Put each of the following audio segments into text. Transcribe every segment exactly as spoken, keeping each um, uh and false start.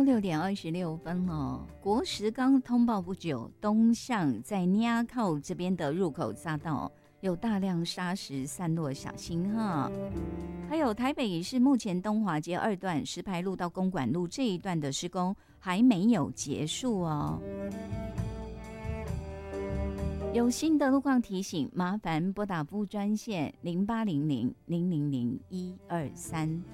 过六点二十六分了。国时刚通报不久，东向在捏靠这边的入口匝道有大量砂石散落，小心哈。还有台北市目前东华街二段石牌路到公馆路这一段的施工还没有结束哦。有新的路况提醒，麻烦拨打服务专线零八零零零零零一二三。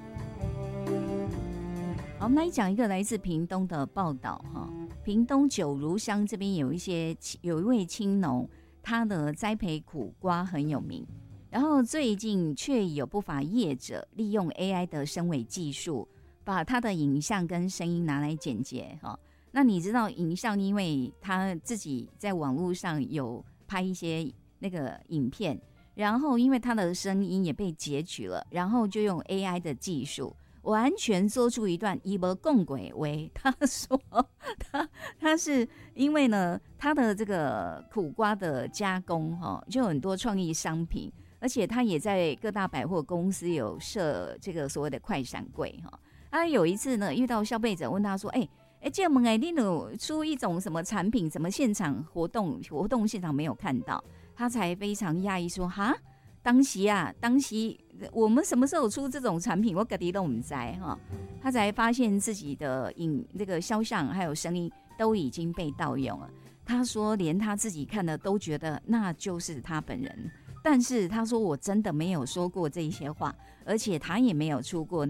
好，我们来讲一个来自屏东的报道哈。屏东九如乡这边有一些有一位青农，他的栽培苦瓜很有名，然后最近却有不法业者利用 A I 的声伪技术，把他的影像跟声音拿来剪接哈。那你知道影像，因为他自己在网络上有拍一些那个影片，然后因为他的声音也被截取了，然后就用 A I 的技术完全做出一段以无共轨为他说他他是因为呢他的这个苦瓜的加工哈，就很多创意商品，而且他也在各大百货公司有设这个所谓的快闪柜哈。他有一次呢遇到消费者问他说，哎、欸。哎，这门哎，你有出一种什么产品？怎么现场活动活动现场没有看到？他才非常讶异说：“哈，当时啊，当时我们什么时候出这种产品？我自己都不知哈。”他才发现自己的影这个肖像还有声音都已经被盗用了。他说，连他自己看了都觉得那就是他本人。但是他说，我真的没有说过这些话，而且他也没有出过